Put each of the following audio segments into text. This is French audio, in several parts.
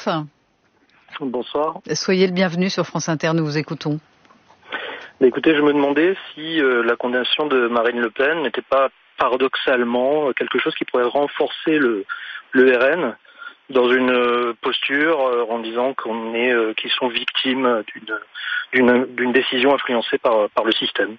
Christophe. Bonsoir. Soyez le bienvenu sur France Inter, nous vous écoutons. Écoutez, je me demandais si la condamnation de Marine Le Pen n'était pas paradoxalement quelque chose qui pourrait renforcer le RN dans une posture en disant qu'ils sont victimes d'une décision influencée par le système.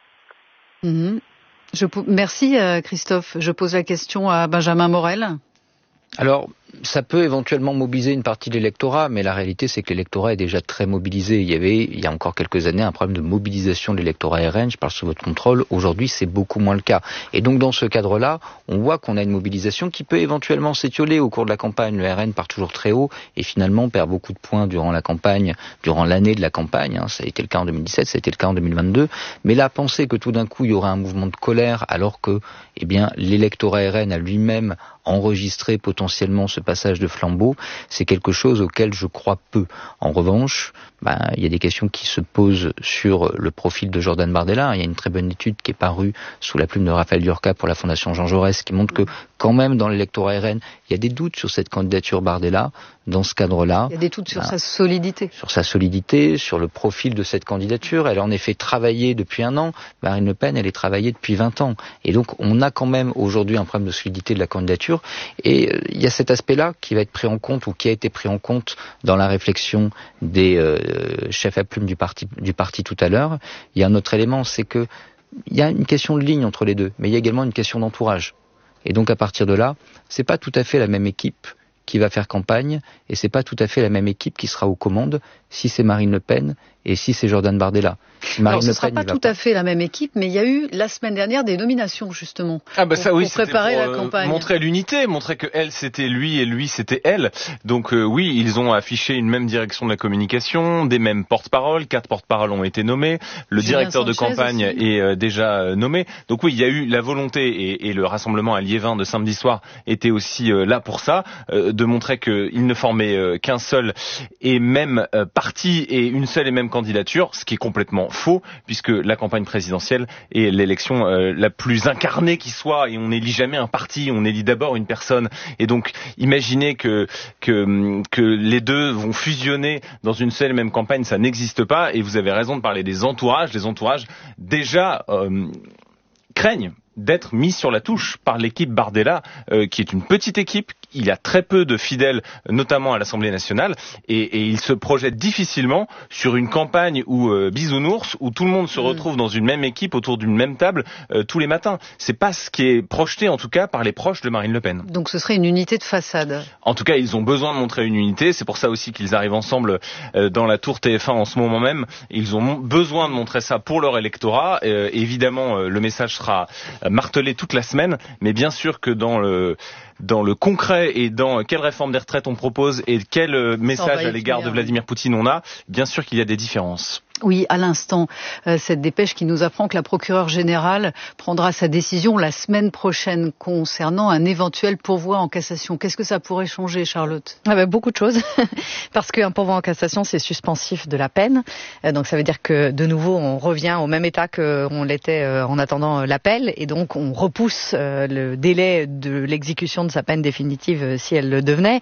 Merci Christophe. Je pose la question à Benjamin Morel. Alors, ça peut éventuellement mobiliser une partie de l'électorat, mais la réalité, c'est que l'électorat est déjà très mobilisé. Il y a encore quelques années, un problème de mobilisation de l'électorat RN, je parle sous votre contrôle. Aujourd'hui, c'est beaucoup moins le cas. Et donc, dans ce cadre-là, on voit qu'on a une mobilisation qui peut éventuellement s'étioler au cours de la campagne. Le RN part toujours très haut et finalement perd beaucoup de points durant la campagne, durant l'année de la campagne. Ça a été le cas en 2017, ça a été le cas en 2022. Mais là, penser que tout d'un coup, il y aura un mouvement de colère alors que, l'électorat RN a lui-même enregistré potentiellement ce passage de flambeau, c'est quelque chose auquel je crois peu. En revanche, il y a des questions qui se posent sur le profil de Jordan Bardella. Il y a une très bonne étude qui est parue sous la plume de Raphaël Durka pour la Fondation Jean Jaurès qui montre que quand même dans l'électorat RN, il y a des doutes sur cette candidature Bardella. Dans ce cadre-là, il y a des doutes sur sa solidité. Sur sa solidité, sur le profil de cette candidature. Elle a en effet travaillé depuis 1 an. Marine Le Pen, elle est travaillée depuis 20 ans. Et donc, on a quand même aujourd'hui un problème de solidité de la candidature. Et il y a cet aspect-là qui va être pris en compte ou qui a été pris en compte dans la réflexion des chefs à plume du parti tout à l'heure. Il y a un autre élément, c'est que il y a une question de ligne entre les deux, mais il y a également une question d'entourage. Et donc, à partir de là, c'est pas tout à fait la même équipe qui va faire campagne, et c'est pas tout à fait la même équipe qui sera aux commandes si c'est Marine Le Pen et si c'est Jordan Bardella. Alors, ce ne sera pas tout à fait la même équipe, mais il y a eu la semaine dernière des nominations justement pour préparer la campagne. Montrer l'unité, montrer que elle c'était lui et lui c'était elle. Donc oui, ils ont affiché une même direction de la communication, des mêmes porte-paroles, 4 porte-paroles ont été nommés, le directeur de campagne est déjà nommé. Donc oui, il y a eu la volonté et le rassemblement à Liévin de samedi soir était aussi là pour ça, de montrer qu'ils ne formaient qu'un seul et même parti et une seule et même candidature, ce qui est complètement faux, puisque la campagne présidentielle est l'élection la plus incarnée qui soit, et on n'élit jamais un parti, on élit d'abord une personne. Et donc, imaginez que les deux vont fusionner dans une seule et même campagne, ça n'existe pas. Et vous avez raison de parler des entourages. Les entourages, déjà, craignent d'être mis sur la touche par l'équipe Bardella, qui est une petite équipe. Il y a très peu de fidèles, notamment à l'Assemblée nationale, et il se projette difficilement sur une campagne où bisounours, où tout le monde se retrouve dans une même équipe autour d'une même table tous les matins. C'est pas ce qui est projeté, en tout cas, par les proches de Marine Le Pen. Donc ce serait une unité de façade. En tout cas, ils ont besoin de montrer une unité. C'est pour ça aussi qu'ils arrivent ensemble dans la tour TF1 en ce moment même. Ils ont besoin de montrer ça pour leur électorat. Évidemment, le message sera martelé toute la semaine, mais bien sûr que dans le concret et dans quelle réforme des retraites on propose et quel message à l'égard de Vladimir Poutine on a, bien sûr qu'il y a des différences. Oui, à l'instant, cette dépêche qui nous apprend que la procureure générale prendra sa décision la semaine prochaine concernant un éventuel pourvoi en cassation. Qu'est-ce que ça pourrait changer, Charlotte ? Beaucoup de choses, parce qu'un pourvoi en cassation, c'est suspensif de la peine. Donc ça veut dire que, de nouveau, on revient au même état qu'on l'était en attendant l'appel, et donc on repousse le délai de l'exécution de sa peine définitive si elle le devenait.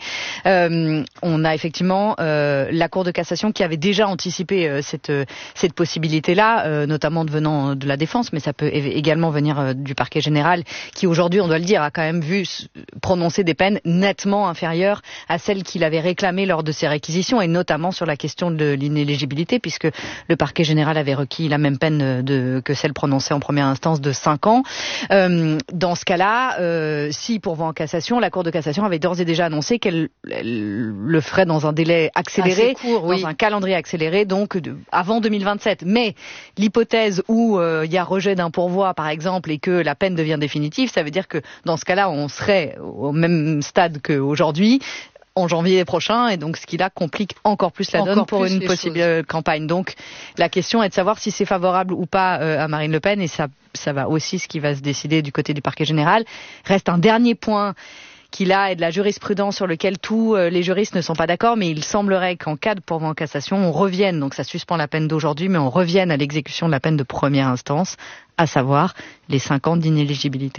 On a effectivement la Cour de cassation qui avait déjà anticipé cette possibilité-là, notamment venant de la défense, mais ça peut également venir du parquet général, qui aujourd'hui, on doit le dire, a quand même vu prononcer des peines nettement inférieures à celles qu'il avait réclamées lors de ses réquisitions, et notamment sur la question de l'inéligibilité, puisque le parquet général avait requis la même peine que celle prononcée en première instance de 5 ans. Dans ce cas-là, si pourvoi en cassation, la Cour de cassation avait d'ores et déjà annoncé qu'elle le ferait dans un délai accéléré, dans un calendrier accéléré, donc avant 2027. Mais l'hypothèse où il y a rejet d'un pourvoi, par exemple, et que la peine devient définitive, ça veut dire que dans ce cas-là, on serait au même stade qu'aujourd'hui, en janvier prochain, et donc ce qui là complique encore plus la donne pour une possible campagne. Donc la question est de savoir si c'est favorable ou pas à Marine Le Pen, et ça va aussi ce qui va se décider du côté du parquet général. Reste un dernier point qui là est de la jurisprudence sur lequel tous les juristes ne sont pas d'accord, mais il semblerait qu'en cas de pourvoi en cassation, on revienne, donc ça suspend la peine d'aujourd'hui, mais on revienne à l'exécution de la peine de première instance, à savoir les 5 ans d'inéligibilité.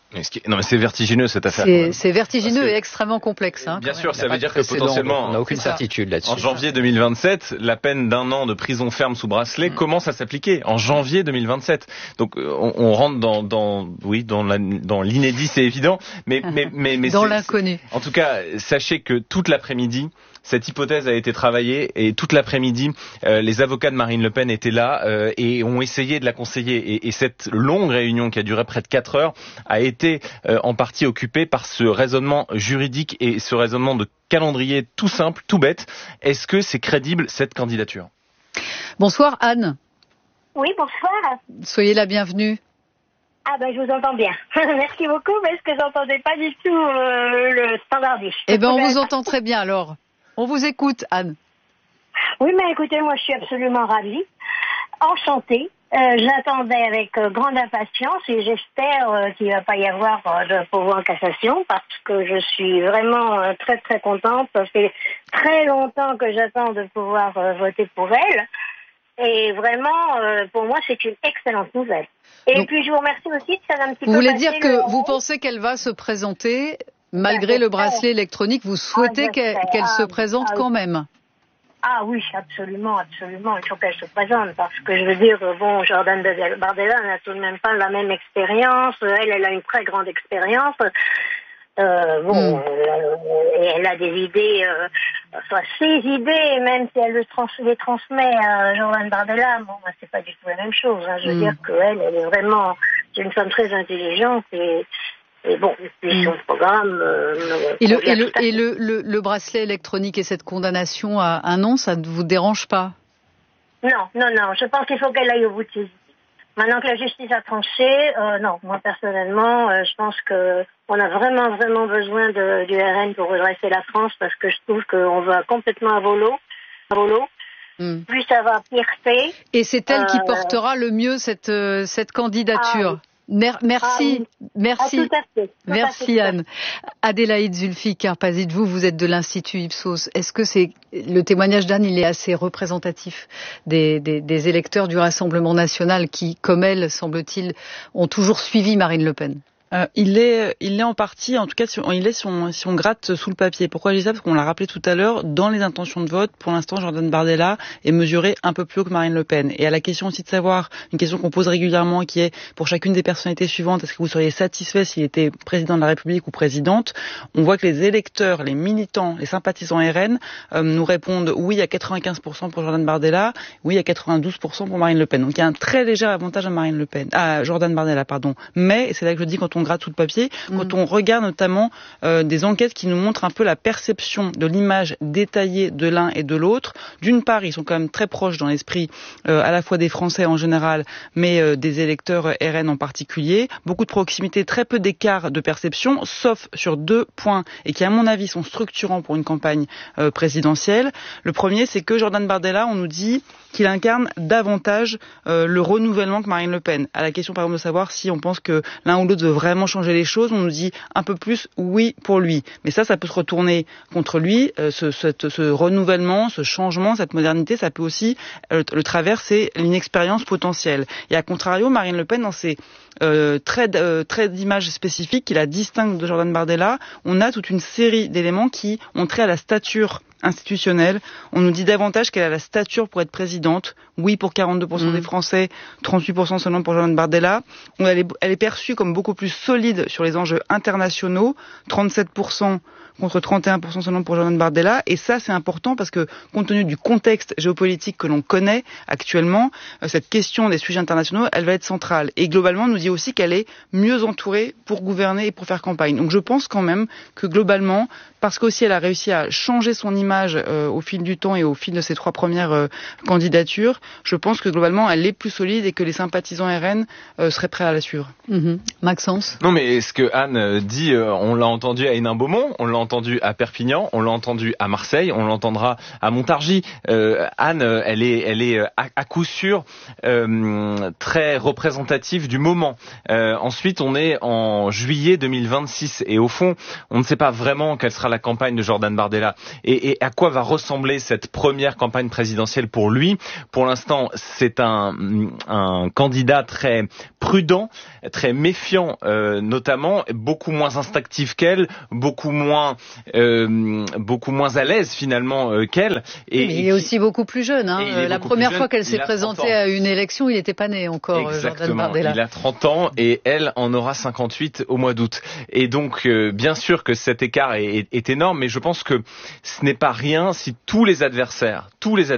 Non, mais c'est vertigineux cette affaire. C'est vertigineux et extrêmement complexe. Bien sûr, ça veut dire que potentiellement, on n'a aucune certitude là-dessus. En janvier 2027, la peine d'1 an de prison ferme sous bracelet commence à s'appliquer. En janvier 2027. Donc on rentre dans l'inédit, c'est évident, mais dans l'inconnu. En tout cas, sachez que toute l'après-midi, cette hypothèse a été travaillée et toute l'après-midi, les avocats de Marine Le Pen étaient là et ont essayé de la conseiller. Et cette longue réunion qui a duré près de 4 heures a été en partie occupée par ce raisonnement juridique et ce raisonnement de calendrier tout simple, tout bête. Est-ce que c'est crédible cette candidature ? Bonsoir Anne. Oui, bonsoir. Soyez la bienvenue. Ah ben je vous entends bien. Merci beaucoup parce que j'entendais pas du tout le standardiste. Eh ben on vous entend très bien alors. On vous écoute, Anne. Oui, mais écoutez, moi je suis absolument ravie, enchantée. J'attendais avec grande impatience et j'espère qu'il ne va pas y avoir de pourvoi en cassation parce que je suis vraiment très très contente. Ça fait très longtemps que j'attends de pouvoir voter pour elle. Et vraiment, pour moi, c'est une excellente nouvelle. Et donc, puis je vous remercie aussi de faire un petit peu... Vous voulez dire que vous pensez qu'elle va se présenter malgré le bracelet électronique, vous souhaitez qu'elle se présente quand même? Ah oui, absolument, absolument. Il faut qu'elle se présente parce que je veux dire, bon, Jordan Bardella n'a tout de même pas la même expérience. Elle a une très grande expérience. Et elle a des idées, ses idées, même si elle les transmet à Jordan Bardella, bon, c'est pas du tout la même chose. Hein. Je veux dire qu'elle est vraiment, c'est une femme très intelligente et bon, puis son programme... le bracelet électronique et cette condamnation à 1 an, ça ne vous dérange pas? Non. Je pense qu'il faut qu'elle aille au bout de ses idées. Maintenant que la justice a tranché, non. Moi, personnellement, je pense qu'on a vraiment, vraiment besoin du RN pour redresser la France parce que je trouve qu'on va complètement à volo. Plus ça va, pire c'est. Et c'est elle qui portera le mieux cette candidature. Merci. Tout à fait. Merci Anne. Adélaïde Zulfi-Karpazid, vous êtes de l'Institut Ipsos. Est-ce que le témoignage d'Anne, il est assez représentatif des électeurs du Rassemblement national qui, comme elle, semble-t-il, ont toujours suivi Marine Le Pen? Il est en partie, en tout cas, si on gratte sous le papier. Pourquoi je dis ça? Parce qu'on l'a rappelé tout à l'heure, dans les intentions de vote, pour l'instant, Jordan Bardella est mesuré un peu plus haut que Marine Le Pen. Et à la question aussi de savoir, une question qu'on pose régulièrement, qui est, pour chacune des personnalités suivantes, est-ce que vous seriez satisfait s'il était président de la République ou présidente? On voit que les électeurs, les militants, les sympathisants RN, nous répondent oui à 95% pour Jordan Bardella, oui à 92% pour Marine Le Pen. Donc il y a un très léger avantage à Jordan Bardella, pardon. Mais, c'est là que je dis, quand on gratte tout le papier, quand on regarde notamment des enquêtes qui nous montrent un peu la perception de l'image détaillée de l'un et de l'autre. D'une part, ils sont quand même très proches dans l'esprit à la fois des Français en général, mais des électeurs RN en particulier. Beaucoup de proximité, très peu d'écart de perception, sauf sur 2 points, et qui à mon avis sont structurants pour une campagne présidentielle. Le premier, c'est que Jordan Bardella, on nous dit qu'il incarne davantage le renouvellement que Marine Le Pen. À la question par exemple de savoir si on pense que l'un ou l'autre veut vraiment changer les choses, on nous dit un peu plus oui pour lui. Mais ça peut se retourner contre lui. Ce renouvellement, ce changement, cette modernité, ça peut aussi le travers, c'est l'inexpérience potentielle. Et à contrario, Marine Le Pen, dans ses traits d'image spécifiques qui la distinguent de Jordan Bardella, on a toute une série d'éléments qui ont trait à la stature institutionnelle. On nous dit davantage qu'elle a la stature pour être présidente. Oui pour 42% des Français, 38% seulement pour Jordan Bardella. Elle est perçue comme beaucoup plus solide sur les enjeux internationaux, 37% contre 31% seulement pour Jordan Bardella. Et ça, c'est important parce que, compte tenu du contexte géopolitique que l'on connaît actuellement, cette question des sujets internationaux, elle va être centrale. Et globalement, on nous dit aussi qu'elle est mieux entourée pour gouverner et pour faire campagne. Donc je pense quand même que globalement, parce qu'aussi elle a réussi à changer son image au fil du temps et au fil de ses 3 premières candidatures, je pense que globalement, elle est plus solide et que les sympathisants RN seraient prêts à la suivre. Maxence? Non, mais ce que Anne dit, on l'a entendu à Hénin-Beaumont, on l'a entendu à Perpignan, on l'a entendu à Marseille, on l'entendra à Montargis. Anne, elle est à coup sûr très représentative du moment. Ensuite, on est en juillet 2026 et au fond, on ne sait pas vraiment quelle sera la campagne de Jordan Bardella et à quoi va ressembler cette première campagne présidentielle pour lui. Pour l'instant, c'est un candidat très prudent, très méfiant notamment, beaucoup moins instinctif qu'elle, beaucoup moins à l'aise finalement qu'elle. Mais il est aussi beaucoup plus jeune. La première fois qu'elle s'est présentée à une élection, il n'était pas né encore. Exactement. Jordan Bardella. Il a 30 ans et elle en aura 58 au mois d'août. Et donc, bien sûr que cet écart est énorme, mais je pense que ce n'est pas rien si tous les adversaires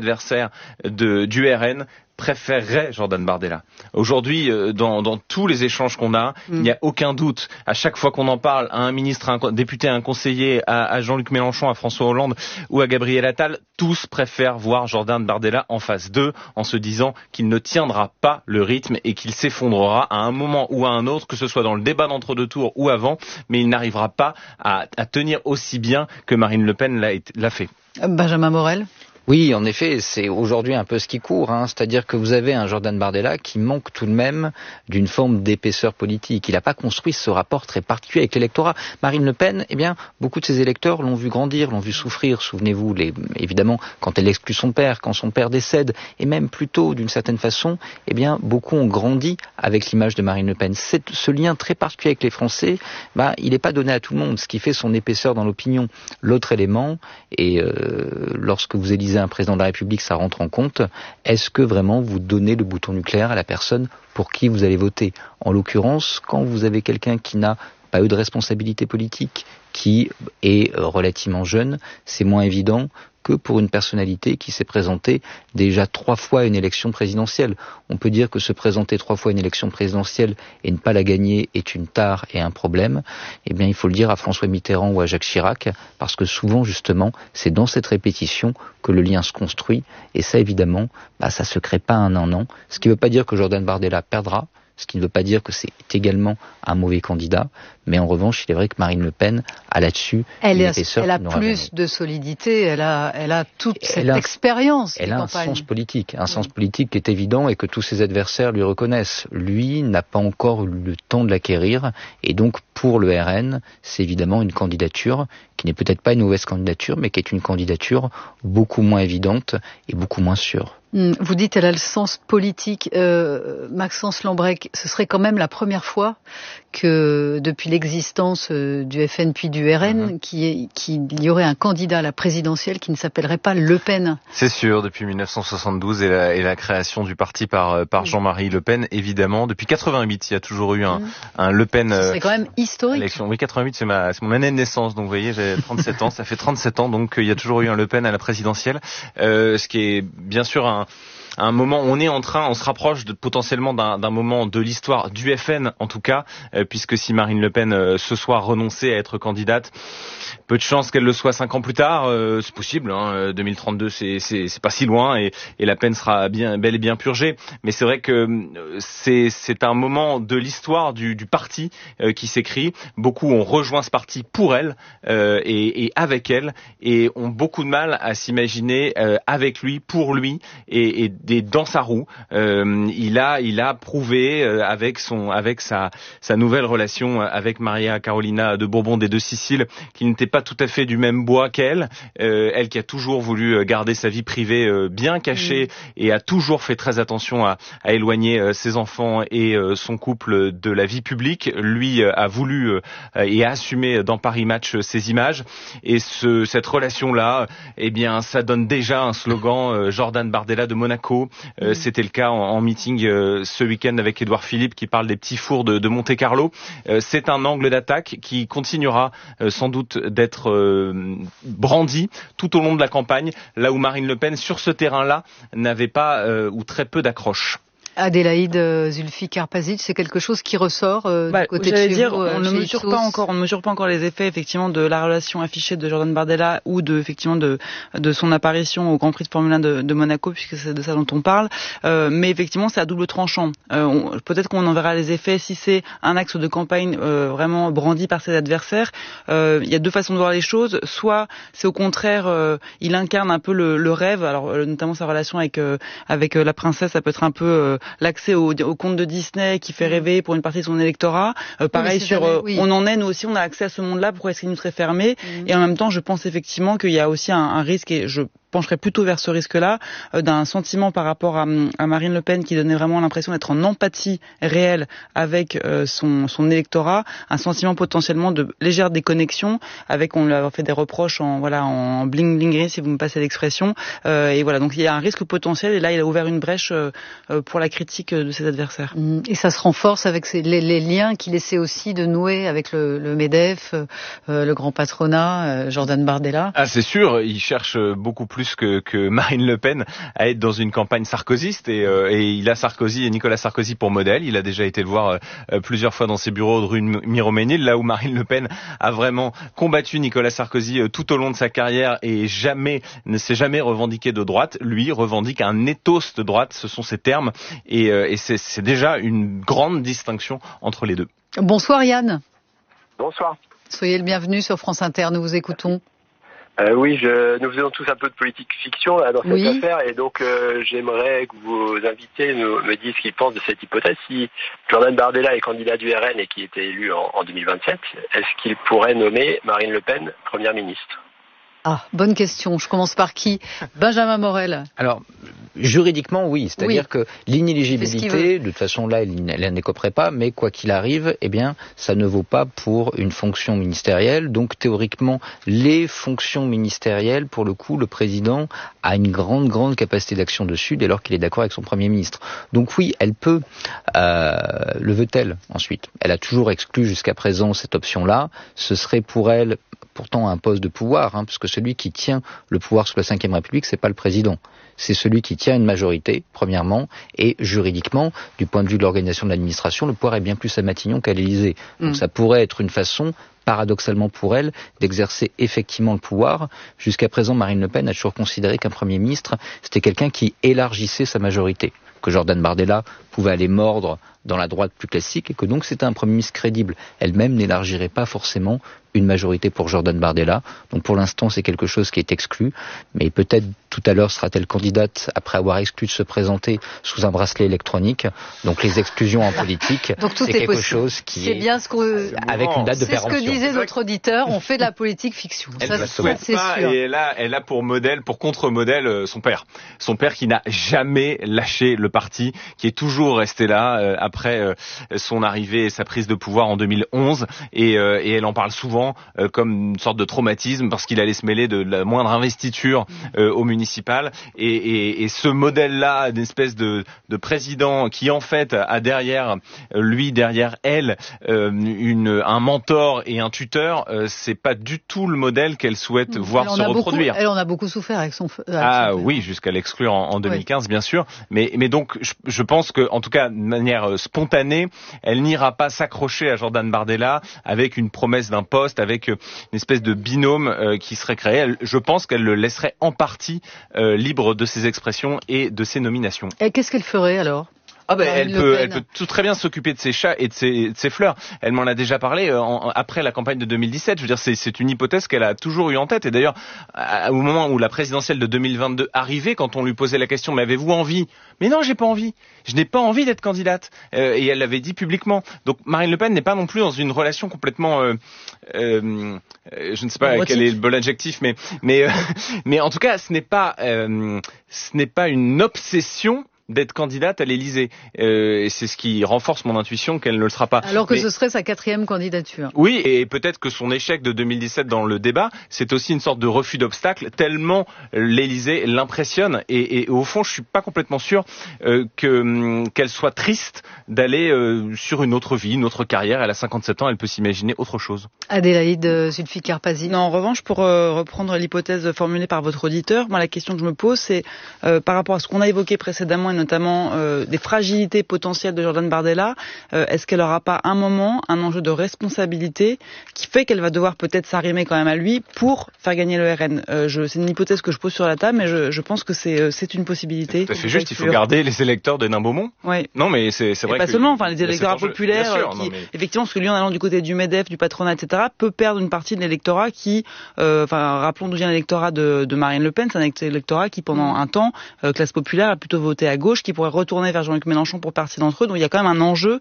du RN préférerait Jordan Bardella. Aujourd'hui, dans tous les échanges qu'on a, il n'y a aucun doute. À chaque fois qu'on en parle à un ministre, à un député, à un conseiller, à Jean-Luc Mélenchon, à François Hollande ou à Gabriel Attal, tous préfèrent voir Jordan Bardella en face d'eux, en se disant qu'il ne tiendra pas le rythme et qu'il s'effondrera à un moment ou à un autre, que ce soit dans le débat d'entre-deux tours ou avant, mais il n'arrivera pas à tenir aussi bien que Marine Le Pen l'a fait. Benjamin Morel. Oui, en effet, c'est aujourd'hui un peu ce qui court, c'est-à-dire que vous avez un Jordan Bardella qui manque tout de même d'une forme d'épaisseur politique. Il n'a pas construit ce rapport très particulier avec l'électorat. Marine Le Pen, beaucoup de ses électeurs l'ont vu grandir, l'ont vu souffrir. Souvenez-vous, évidemment, quand elle exclut son père, quand son père décède, et même plus tôt, d'une certaine façon, beaucoup ont grandi avec l'image de Marine Le Pen. Ce lien très particulier avec les Français, il n'est pas donné à tout le monde, ce qui fait son épaisseur dans l'opinion. L'autre élément, et lorsque vous élisez un président de la République, ça rentre en compte. Est-ce que vraiment vous donnez le bouton nucléaire à la personne pour qui vous allez voter? En l'occurrence, quand vous avez quelqu'un qui n'a pas eu de responsabilité politique, qui est relativement jeune, c'est moins évident que pour une personnalité qui s'est présentée déjà 3 fois à une élection présidentielle. On peut dire que se présenter 3 fois à une élection présidentielle et ne pas la gagner est une tare et un problème. Il faut le dire à François Mitterrand ou à Jacques Chirac, parce que souvent, justement, c'est dans cette répétition que le lien se construit. Et ça, évidemment, ça se crée pas en un an. Ce qui ne veut pas dire que Jordan Bardella perdra. Ce qui ne veut pas dire que c'est également un mauvais candidat, mais en revanche, il est vrai que Marine Le Pen a là-dessus une épaisseur. Elle a plus de solidité, elle a toute cette expérience. Elle a un sens politique qui est évident et que tous ses adversaires lui reconnaissent. Lui n'a pas encore eu le temps de l'acquérir, et donc pour le RN, c'est évidemment une candidature qui n'est peut-être pas une mauvaise candidature, mais qui est une candidature beaucoup moins évidente et beaucoup moins sûre. Vous dites qu'elle a le sens politique. Maxence Lambrec, ce serait quand même la première fois que depuis l'existence du FN puis du RN, qu'il y aurait un candidat à la présidentielle qui ne s'appellerait pas Le Pen. C'est sûr, depuis 1972 et la création du parti par Jean-Marie Le Pen, évidemment. Depuis 88, il y a toujours eu un Le Pen. Ce serait quand même historique. Élection. Oui, 88, c'est mon année de naissance, donc vous voyez, j'ai 37 ans, ça fait 37 ans, donc il y a toujours eu un Le Pen à la présidentielle, ce qui est bien sûr un moment, on se rapproche potentiellement d'un moment de l'histoire du FN, en tout cas, puisque si Marine Le Pen ce soir renonçait à être candidate, peu de chance qu'elle le soit 5 ans plus tard, c'est possible, 2032 c'est pas si loin et la peine sera bel et bien purgée, mais c'est vrai que c'est un moment de l'histoire du parti qui s'écrit. Beaucoup ont rejoint ce parti pour elle et avec elle, et ont beaucoup de mal à s'imaginer avec lui, pour lui et dans sa roue. Il a prouvé avec sa nouvelle relation avec Maria Carolina de Bourbon des Deux Siciles qu'il n'était pas tout à fait du même bois qu'elle. Elle qui a toujours voulu garder sa vie privée bien cachée et a toujours fait très attention à éloigner ses enfants et son couple de la vie publique. Lui a voulu et a assumé dans Paris Match ces images. Et cette relation-là, ça donne déjà un slogan Jordan Bardella de Monaco. C'était le cas en meeting ce week-end avec Édouard Philippe qui parle des petits fours de Monte-Carlo. C'est un angle d'attaque qui continuera sans doute d'être brandi tout au long de la campagne, là où Marine Le Pen, sur ce terrain-là, n'avait pas ou très peu d'accroche. Adélaïde Zulfikar Pazit, c'est quelque chose qui ressort du côté de chez vous. On ne mesure pas encore les effets effectivement de la relation affichée de Jordan Bardella ou de son apparition au Grand Prix de Formule 1 de Monaco, puisque c'est de ça dont on parle. Mais effectivement, c'est à double tranchant. Peut-être qu'on en verra les effets si c'est un axe de campagne vraiment brandi par ses adversaires. Il y a deux façons de voir les choses. Soit c'est au contraire, il incarne un peu le rêve. Alors notamment sa relation avec la princesse, ça peut être un peu l'accès au conte de Disney qui fait rêver pour une partie de son électorat. Pareil on en est, nous aussi, on a accès à ce monde-là. Pourquoi est-ce qu'il nous serait fermé? Et en même temps, je pense effectivement qu'il y a aussi un risque, et je pencherais plutôt vers ce risque-là, d'un sentiment par rapport à Marine Le Pen qui donnait vraiment l'impression d'être en empathie réelle avec son électorat, un sentiment potentiellement de légère déconnexion avec, on lui a fait des reproches en bling-blingerie, si vous me passez l'expression, et voilà, donc il y a un risque potentiel, et là il a ouvert une brèche pour la critique de ses adversaires. Et ça se renforce avec les liens qu'il essaie aussi de nouer avec le MEDEF, le grand patronat, Jordan Bardella. Ah, c'est sûr, il cherche beaucoup plus que Marine Le Pen à être dans une campagne sarkozyste, et il a Nicolas Sarkozy pour modèle. Il a déjà été le voir plusieurs fois dans ses bureaux de rue Miromesnil, là où Marine Le Pen a vraiment combattu Nicolas Sarkozy tout au long de sa carrière et ne s'est jamais revendiqué de droite. Lui revendique un ethos de droite, ce sont ses termes, et c'est déjà une grande distinction entre les deux. Bonsoir Yann. Bonsoir. Soyez le bienvenu sur France Inter, nous vous écoutons. Oui, nous faisons tous un peu de politique fiction là, dans cette affaire, et donc j'aimerais que vos invités me disent ce qu'ils pensent de cette hypothèse. Si Jordan Bardella est candidat du RN et qui était élu en 2027, est-ce qu'il pourrait nommer Marine Le Pen première ministre? Ah, bonne question. Je commence par qui? Benjamin Morel. Alors, juridiquement, oui. C'est-à-dire que l'inéligibilité, de toute façon, là, elle n'écoperait pas, mais quoi qu'il arrive, eh bien, ça ne vaut pas pour une fonction ministérielle. Donc, théoriquement, les fonctions ministérielles, pour le coup, le président a une grande capacité d'action dessus, dès lors qu'il est d'accord avec son Premier ministre. Donc oui, elle peut, le veut-elle ensuite? Elle a toujours exclu jusqu'à présent cette option-là. Ce serait pour elle pourtant un poste de pouvoir, puisque celui qui tient le pouvoir sous la Ve République, c'est pas le président. C'est celui qui tient une majorité, premièrement, et juridiquement, du point de vue de l'organisation de l'administration, le pouvoir est bien plus à Matignon qu'à l'Élysée. Donc ça pourrait être une façon, paradoxalement pour elle, d'exercer effectivement le pouvoir. Jusqu'à présent, Marine Le Pen a toujours considéré qu'un Premier ministre, c'était quelqu'un qui élargissait sa majorité, que Jordan Bardella pouvait aller mordre dans la droite plus classique, et que donc c'était un Premier ministre crédible. Elle-même n'élargirait pas forcément une majorité pour Jordan Bardella. Donc pour l'instant, c'est quelque chose qui est exclu, mais peut-être tout à l'heure sera-t-elle candidate après avoir exclu de se présenter sous un bracelet électronique. Donc les exclusions en politique, c'est quelque chose qui est avec une date de péremption. C'est ce que disait notre auditeur, on fait de la politique fiction. Elle ne souhaite pas, et elle a pour modèle, pour contre-modèle, son père. Son père qui n'a jamais lâché le parti, qui est toujours resté là après son arrivée et sa prise de pouvoir en 2011, et elle en parle souvent comme une sorte de traumatisme parce qu'il allait se mêler de la moindre investiture au municipal, et ce modèle-là d'une espèce de président qui en fait a derrière elle un mentor et un tuteur, c'est pas du tout le modèle qu'elle souhaite voir se reproduire. Elle en a beaucoup souffert avec son oui, jusqu'à l'exclure en 2015 bien sûr, mais donc je pense que en tout cas de manière spontanée, elle n'ira pas s'accrocher à Jordan Bardella avec une promesse d'un poste, avec une espèce de binôme qui serait créé. Je pense qu'elle le laisserait en partie libre de ses expressions et de ses nominations. Et qu'est-ce qu'elle ferait alors? Elle peut tout très bien s'occuper de ses chats et de ses fleurs. Elle m'en a déjà parlé après la campagne de 2017. Je veux dire, c'est une hypothèse qu'elle a toujours eu en tête. Et d'ailleurs, au moment où la présidentielle de 2022 arrivait, quand on lui posait la question, mais avez-vous envie? Mais non, j'ai pas envie. Je n'ai pas envie d'être candidate. Et elle l'avait dit publiquement. Donc Marine Le Pen n'est pas non plus dans une relation complètement, je ne sais pas quel est le bon adjectif, mais en tout cas, ce n'est pas une obsession d'être candidate à l'Élysée. Et c'est ce qui renforce mon intuition qu'elle ne le sera pas. Alors que ce serait sa 4e candidature. Oui, et peut-être que son échec de 2017 dans le débat, c'est aussi une sorte de refus d'obstacle, tellement l'Élysée l'impressionne. Et au fond, je suis pas complètement sûr qu'elle soit triste d'aller sur une autre vie, une autre carrière. Elle a 57 ans, elle peut s'imaginer autre chose. Adélaïde Zulfikar Pazit. Non, en revanche, pour reprendre l'hypothèse formulée par votre auditeur, moi la question que je me pose, c'est par rapport à ce qu'on a évoqué précédemment, notamment des fragilités potentielles de Jordan Bardella, est-ce qu'elle n'aura pas un moment un enjeu de responsabilité qui fait qu'elle va devoir peut-être s'arrimer quand même à lui pour faire gagner le RN? C'est une hypothèse que je pose sur la table, mais je pense que c'est une possibilité. Tout à fait juste, il faut garder les électeurs de Nain-Beaumont. Oui. Non, mais c'est vrai. Pas seulement, enfin les électeurs populaires, effectivement, parce que lui en allant du côté du MEDEF, du patronat, etc., peut perdre une partie de l'électorat qui, rappelons d'où vient l'électorat de Marine Le Pen, c'est un électorat qui pendant un temps, classe populaire, a plutôt voté à gauche, qui pourrait retourner vers Jean-Luc Mélenchon pour partie d'entre eux. Donc il y a quand même un enjeu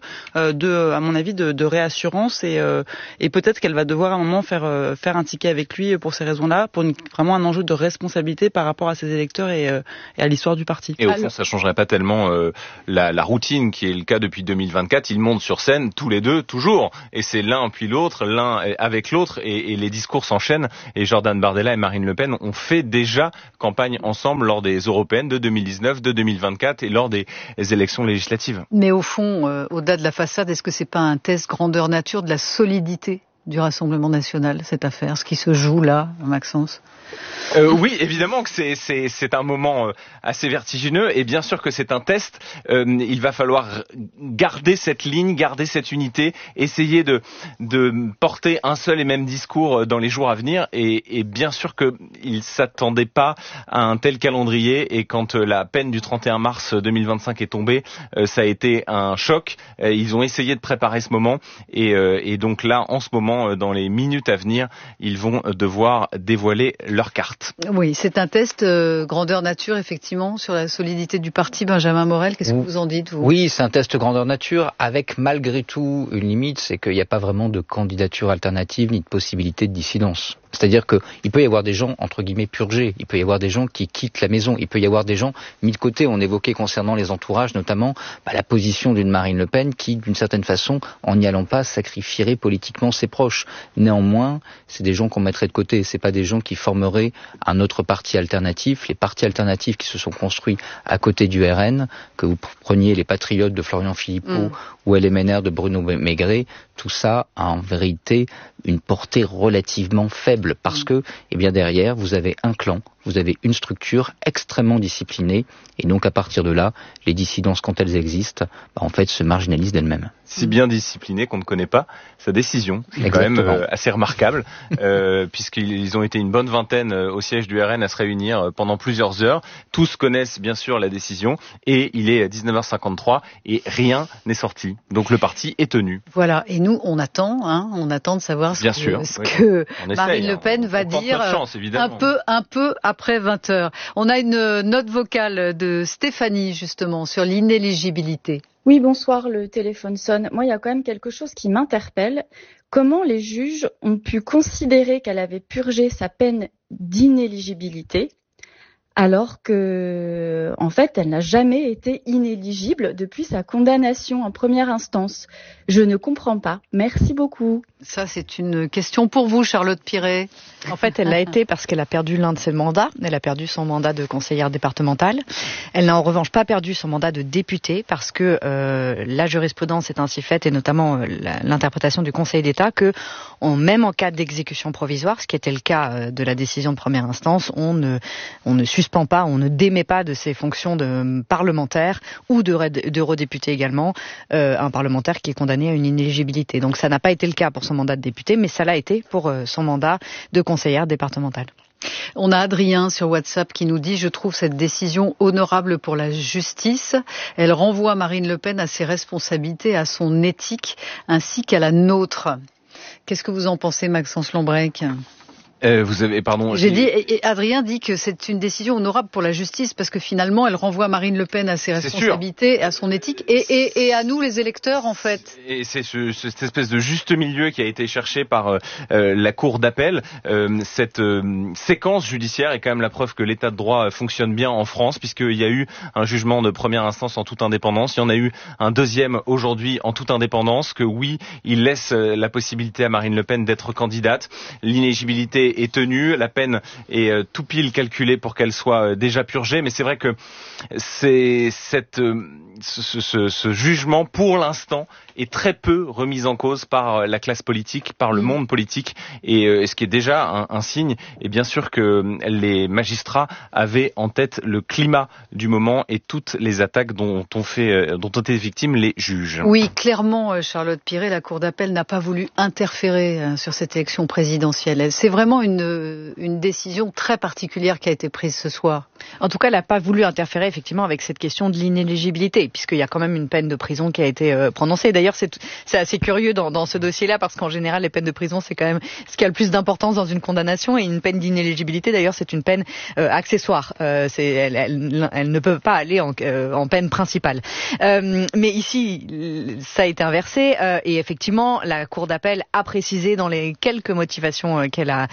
à mon avis, de réassurance et peut-être qu'elle va devoir à un moment faire un ticket avec lui pour ces raisons-là, pour vraiment un enjeu de responsabilité par rapport à ses électeurs et à l'histoire du parti. Et au fond, ça changerait pas tellement la routine qui est le cas depuis 2024. Ils montent sur scène tous les deux, toujours. Et c'est l'un puis l'autre, l'un avec l'autre, et les discours s'enchaînent. Et Jordan Bardella et Marine Le Pen ont fait déjà campagne ensemble lors des européennes de 2019, de 2024 et lors des élections législatives. Mais au fond, au-delà de la façade, est-ce que c'est pas un test grandeur nature de la solidité du Rassemblement national, cette affaire, ce qui se joue là, Maxence? Oui, évidemment que c'est un moment assez vertigineux et bien sûr que c'est un test. Il va falloir garder cette ligne, garder cette unité, essayer de porter un seul et même discours dans les jours à venir et bien sûr qu'ils s'attendaient pas à un tel calendrier et quand la peine du 31 mars 2025 est tombée, ça a été un choc. Ils ont essayé de préparer ce moment et donc là, en ce moment, dans les minutes à venir, ils vont devoir dévoiler leur carte. Oui, c'est un test grandeur nature, effectivement, sur la solidité du parti. Benjamin Morel, qu'est-ce que vous en dites, vous? Oui, c'est un test grandeur nature, avec malgré tout une limite, c'est qu'il n'y a pas vraiment de candidature alternative ni de possibilité de dissidence. C'est-à-dire qu'il peut y avoir des gens, entre guillemets, purgés. Il peut y avoir des gens qui quittent la maison. Il peut y avoir des gens mis de côté. On évoquait concernant les entourages, notamment la position d'une Marine Le Pen qui, d'une certaine façon, en n'y allant pas, sacrifierait politiquement ses proches. Néanmoins, c'est des gens qu'on mettrait de côté. C'est pas des gens qui formeraient un autre parti alternatif. Les partis alternatifs qui se sont construits à côté du RN, que vous preniez les Patriotes de Florian Philippot ou LMNR de Bruno Maigret, tout ça a en vérité une portée relativement faible parce que, derrière, vous avez un clan, vous avez une structure extrêmement disciplinée et donc à partir de là, les dissidences, quand elles existent, en fait, se marginalisent d'elles-mêmes. Si bien discipliné qu'on ne connaît pas sa décision. C'est Exactement. Quand même assez remarquable, puisqu'ils ont été une bonne vingtaine au siège du RN à se réunir pendant plusieurs heures. Tous connaissent bien sûr la décision et il est 19h53 et rien n'est sorti. Donc le parti est tenu. Voilà, et nous on attend de savoir ce que Marine Le Pen va dire un peu après 20h. On a une note vocale de Stéphanie justement sur l'inéligibilité. Oui, bonsoir, le téléphone sonne. Moi, il y a quand même quelque chose qui m'interpelle. Comment les juges ont pu considérer qu'elle avait purgé sa peine d'inéligibilité alors que, en fait, elle n'a jamais été inéligible depuis sa condamnation en première instance. Je ne comprends pas. Merci beaucoup. Ça, c'est une question pour vous, Charlotte Piret. En fait, elle l'a été parce qu'elle a perdu l'un de ses mandats. Elle a perdu son mandat de conseillère départementale. Elle n'a en revanche pas perdu son mandat de députée parce que la jurisprudence est ainsi faite, et notamment l'interprétation du Conseil d'État, que même en cas d'exécution provisoire, ce qui était le cas de la décision de première instance, on ne suspend pas, on ne démet pas de ses fonctions de parlementaire ou d'eurodéputé également, un parlementaire qui est condamné à une inéligibilité. Donc ça n'a pas été le cas pour son mandat de député, mais ça l'a été pour son mandat de conseillère départementale. On a Adrien sur WhatsApp qui nous dit « Je trouve cette décision honorable pour la justice. Elle renvoie Marine Le Pen à ses responsabilités, à son éthique, ainsi qu'à la nôtre. » Qu'est-ce que vous en pensez, Maxence Lombrec ? Adrien dit que c'est une décision honorable pour la justice parce que finalement elle renvoie Marine Le Pen à ses responsabilités, à son éthique et à nous les électeurs en fait. Et c'est cette espèce de juste milieu qui a été cherché par la cour d'appel. Cette séquence judiciaire est quand même la preuve que l'état de droit fonctionne bien en France puisqu'il y a eu un jugement de première instance en toute indépendance. Il y en a eu un deuxième aujourd'hui en toute indépendance que oui, il laisse la possibilité à Marine Le Pen d'être candidate. L'inéligibilité est tenue, la peine est tout pile calculée pour qu'elle soit déjà purgée, mais c'est vrai que c'est cette ce jugement, pour l'instant, est très peu remis en cause par la classe politique, par le monde politique, et ce qui est déjà un signe. Et bien sûr que les magistrats avaient en tête le climat du moment et toutes les attaques dont ont été victimes les juges. Oui, clairement, Charlotte Piret, la Cour d'appel n'a pas voulu interférer sur cette élection présidentielle. C'est vraiment une décision très particulière qui a été prise ce soir. En tout cas, elle n'a pas voulu interférer effectivement avec cette question de l'inéligibilité, puisqu'il y a quand même une peine de prison qui a été prononcée. D'ailleurs, c'est assez curieux dans ce dossier-là, parce qu'en général, les peines de prison, c'est quand même ce qui a le plus d'importance dans une condamnation, et une peine d'inéligibilité, d'ailleurs, c'est une peine accessoire. Elle ne peut pas aller en peine principale. Mais ici, ça a été inversé, et effectivement, la Cour d'appel a précisé dans les quelques motivations qu'elle a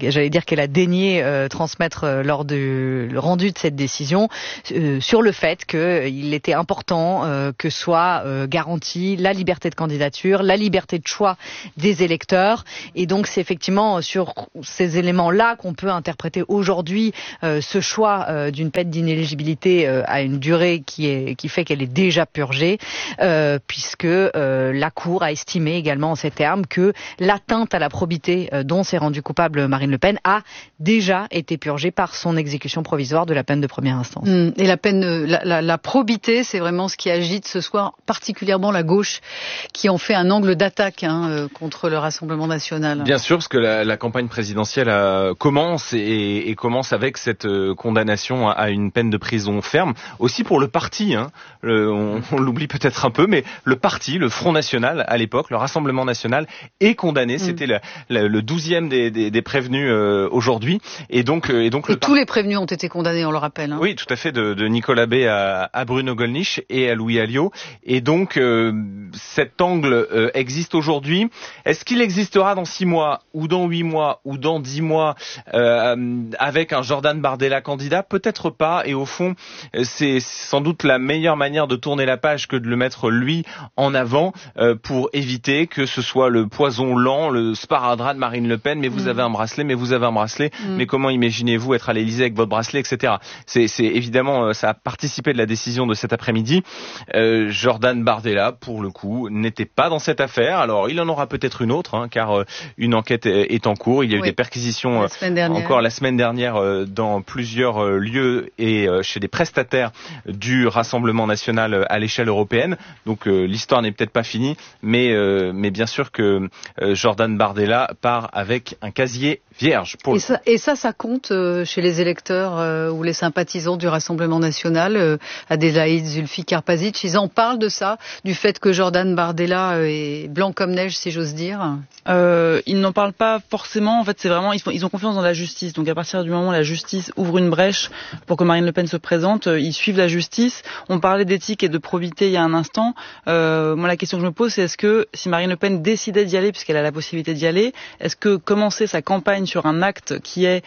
daigné transmettre lors du rendu de cette décision, sur le fait qu'il était important que soit garantie la liberté de candidature, la liberté de choix des électeurs, et donc c'est effectivement sur ces éléments-là qu'on peut interpréter aujourd'hui ce choix d'une peine d'inéligibilité à une durée qui fait qu'elle est déjà purgée, puisque la Cour a estimé également en ces termes que l'atteinte à la probité dont s'est rendue coupable Marine Le Pen a déjà été purgée par son exécution provisoire de la peine de première instance. Et la peine, la probité, c'est vraiment ce qui agite ce soir particulièrement la gauche, qui en fait un angle d'attaque contre le Rassemblement national. Bien sûr, parce que la campagne présidentielle commence et commence avec cette condamnation à une peine de prison ferme. Aussi pour le parti, on l'oublie peut-être un peu, mais le parti, le Front National à l'époque, le Rassemblement national, est condamné. C'était le 12e des prévenus aujourd'hui, et donc tous les prévenus ont été condamnés, on le rappelle. Oui, tout à fait, de Nicolas B à Bruno Gollnisch et à Louis Alliot. Et donc cet angle existe aujourd'hui. Est-ce qu'il existera dans 6 mois ou dans 8 mois ou dans 10 mois avec un Jordan Bardella candidat? Peut-être pas. Et au fond, c'est sans doute la meilleure manière de tourner la page que de le mettre lui en avant pour éviter que ce soit le poison lent, le sparadrap de Marine Le Pen. Mais vous avez un bracelet, mais comment imaginez-vous être à l'Élysée avec votre bracelet, etc. C'est évidemment, ça a participé de la décision de cet après-midi. Jordan Bardella, pour le coup, n'était pas dans cette affaire. Alors, il en aura peut-être une autre, car une enquête est en cours. Il y a eu des perquisitions encore la semaine dernière dans plusieurs lieux et chez des prestataires du Rassemblement national à l'échelle européenne. Donc, l'histoire n'est peut-être pas finie, mais bien sûr que Jordan Bardella part avec un casier vierge. Et ça compte chez les électeurs ou les sympathisants du Rassemblement national. Adélaïde Zulfi-Karpazic, ils en parlent de ça, du fait que Jordan Bardella est blanc comme neige, si j'ose dire. Ils n'en parlent pas forcément. En fait, c'est vraiment ils ont confiance dans la justice. Donc à partir du moment où la justice ouvre une brèche pour que Marine Le Pen se présente, ils suivent la justice. On parlait d'éthique et de probité il y a un instant. Moi, la question que je me pose, c'est est-ce que si Marine Le Pen décidait d'y aller, puisqu'elle a la possibilité d'y aller, est-ce que commencer sa campagne sur un acte qui est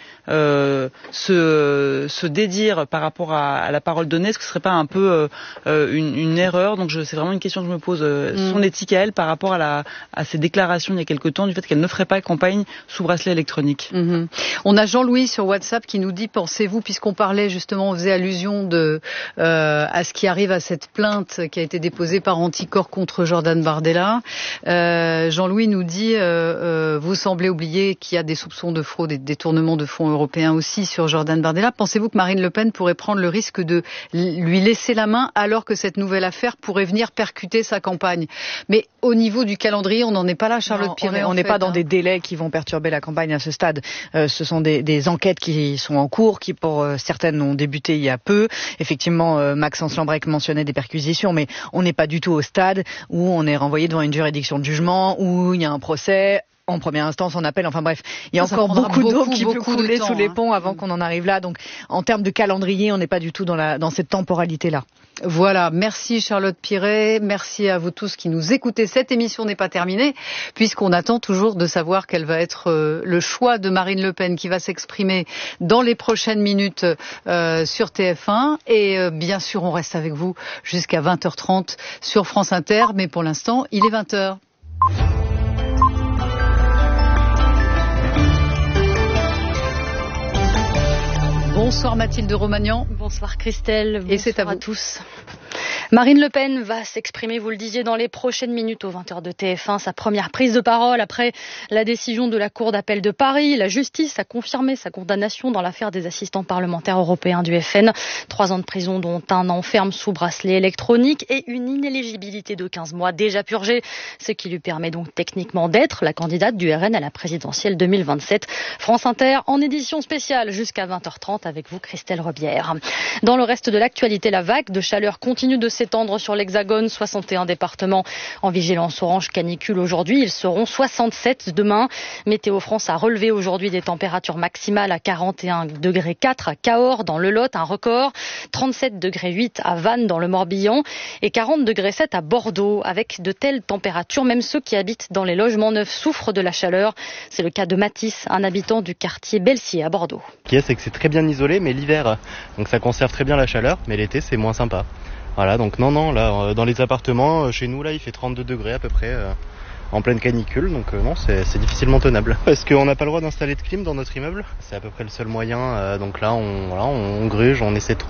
se dédire par rapport à la parole donnée, est-ce que ce serait pas un peu une erreur? Donc c'est vraiment une question que je me pose. Son éthique à elle par rapport à ces déclarations il y a quelque temps du fait qu'elle ne ferait pas campagne sous bracelet électronique. On a Jean-Louis sur WhatsApp qui nous dit, pensez-vous, puisqu'on parlait justement, on faisait allusion à ce qui arrive à cette plainte qui a été déposée par Anticor contre Jordan Bardella. Jean-Louis nous dit, vous semblez oublier qu'il y a des soupçons de fraude et de détournement de fonds européens aussi sur Jordan Bardella. Pensez-vous que Marine Le Pen pourrait prendre le risque de lui laisser la main alors que cette nouvelle affaire pourrait venir percuter sa campagne? Mais au niveau du calendrier, on n'en est pas là, Charlotte Piret. On n'est pas dans des délais qui vont perturber la campagne à ce stade. Ce sont des enquêtes qui sont en cours, qui pour certaines ont débuté il y a peu. Effectivement, Maxence Lambrec mentionnait des perquisitions, mais on n'est pas du tout au stade où on est renvoyé devant une juridiction de jugement, où il y a un procès en première instance, en appel, enfin bref, il y a encore beaucoup d'eau qui peut couler sous les ponts avant qu'on en arrive là. Donc, en termes de calendrier, on n'est pas du tout dans cette temporalité-là. Voilà, merci Charlotte Piret, merci à vous tous qui nous écoutez. Cette émission n'est pas terminée, puisqu'on attend toujours de savoir quel va être le choix de Marine Le Pen qui va s'exprimer dans les prochaines minutes sur TF1. Et bien sûr, on reste avec vous jusqu'à 20h30 sur France Inter, mais pour l'instant, il est 20h. Bonsoir Mathilde Romagnan. Bonsoir Christelle. Bonsoir et c'est à vous. À tous. Marine Le Pen va s'exprimer, vous le disiez, dans les prochaines minutes aux 20h de TF1. Sa première prise de parole après la décision de la Cour d'appel de Paris. La justice a confirmé sa condamnation dans l'affaire des assistants parlementaires européens du FN. 3 ans de prison, dont 1 an ferme sous bracelet électronique et une inéligibilité de 15 mois déjà purgée. Ce qui lui permet donc techniquement d'être la candidate du RN à la présidentielle 2027. France Inter en édition spéciale jusqu'à 20h30 avec vous, Christelle Rebière. Dans le reste de l'actualité, la vague de chaleur continue de s'étendre sur l'Hexagone. 61 départements en vigilance orange canicule aujourd'hui. Ils seront 67 demain. Météo France a relevé aujourd'hui des températures maximales à 41,4 degrés à Cahors dans le Lot, un record. 37,8 degrés à Vannes dans le Morbihan et 40,7 degrés à Bordeaux. Avec de telles températures, même ceux qui habitent dans les logements neufs souffrent de la chaleur. C'est le cas de Mathis, un habitant du quartier Belsier à Bordeaux. Ce qui est, c'est que c'est très bien isolé, mais l'hiver, donc ça conserve très bien la chaleur, mais l'été c'est moins sympa. Voilà, donc non, là, dans les appartements, chez nous, là, il fait 32 degrés à peu près, en pleine canicule, donc non, c'est difficilement tenable. Parce qu'on n'a pas le droit d'installer de clim dans notre immeuble, c'est à peu près le seul moyen, donc là, on gruge, on essaie de